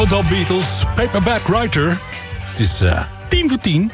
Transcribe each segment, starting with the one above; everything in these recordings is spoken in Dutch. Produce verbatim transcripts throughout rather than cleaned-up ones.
De Beatles, Paperback Writer. Het is uh, tien voor tien.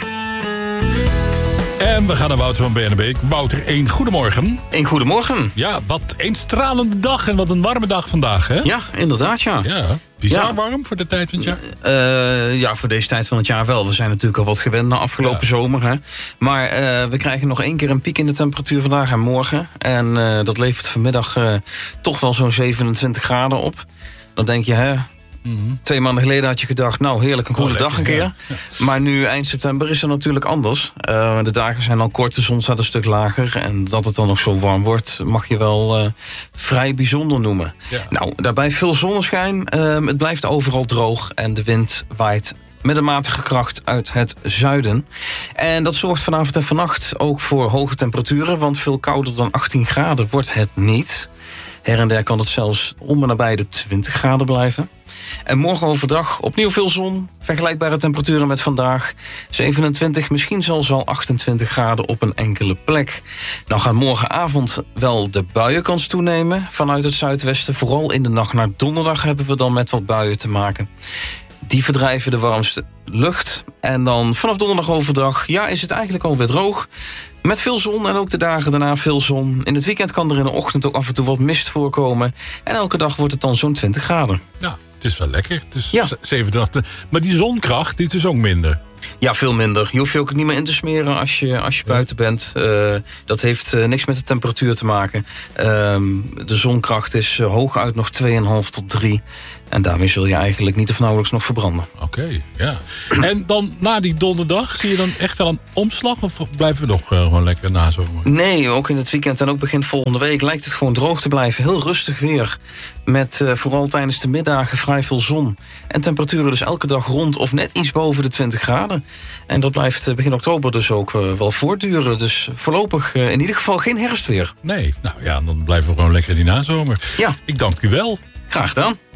En we gaan naar Wouter van Bernenbeek. Wouter, één goedemorgen. Een goedemorgen. Ja, wat een stralende dag en wat een warme dag vandaag, hè? Ja, inderdaad, ja. Ja, bizar ja. warm voor de tijd van het jaar? Uh, ja, voor deze tijd van het jaar wel. We zijn natuurlijk al wat gewend na afgelopen ja. zomer. Hè. Maar uh, we krijgen nog één keer een piek in de temperatuur vandaag en morgen. En uh, dat levert vanmiddag uh, toch wel zo'n zevenentwintig graden op. Dan denk je, hè... Mm-hmm. Twee maanden geleden had je gedacht, nou heerlijk, een goede oh, dag een keer. Ja. Ja. Maar nu eind september is het natuurlijk anders. Uh, de dagen zijn al kort, de zon staat een stuk lager. En dat het dan nog zo warm wordt, mag je wel uh, vrij bijzonder noemen. Ja. Nou, daarbij veel zonneschijn. Uh, het blijft overal droog en de wind waait met een matige kracht uit het zuiden. En dat zorgt vanavond en vannacht ook voor hoge temperaturen. Want veel kouder dan achttien graden wordt het niet. Her en der kan het zelfs om en nabij de twintig graden blijven. En morgen overdag opnieuw veel zon. Vergelijkbare temperaturen met vandaag. zevenentwintig, misschien zelfs wel achtentwintig graden op een enkele plek. Nou gaat morgenavond wel de buienkans toenemen vanuit het zuidwesten. Vooral in de nacht naar donderdag hebben we dan met wat buien te maken. Die verdrijven de warmste lucht. En dan vanaf donderdag overdag, ja, is het eigenlijk alweer droog. Met veel zon en ook de dagen daarna veel zon. In het weekend kan er in de ochtend ook af en toe wat mist voorkomen. En elke dag wordt het dan zo'n twintig graden. Ja, het is wel lekker. Het is ja. zevenentachtig. Maar die zonkracht, die is dus ook minder. Ja, veel minder. Je hoeft je ook niet meer in te smeren als je, als je ja. buiten bent. Uh, dat heeft uh, niks met de temperatuur te maken. Uh, de zonkracht is uh, hooguit nog twee komma vijf tot drie. En daarmee zul je eigenlijk niet of nauwelijks nog verbranden. Oké, okay, ja. En dan na die donderdag, zie je dan echt wel een omslag? Of blijven we nog uh, gewoon lekker nazomer? Nee, ook in het weekend en ook begin volgende week lijkt het gewoon droog te blijven. Heel rustig weer. Met uh, vooral tijdens de middagen vrij veel zon. En temperaturen dus elke dag rond of net iets boven de twintig graden. En dat blijft uh, begin oktober dus ook uh, wel voortduren. Dus voorlopig uh, in ieder geval geen herfstweer. Nee, nou ja, dan blijven we gewoon lekker in die nazomer. Ja. Ik dank u wel. Graag gedaan.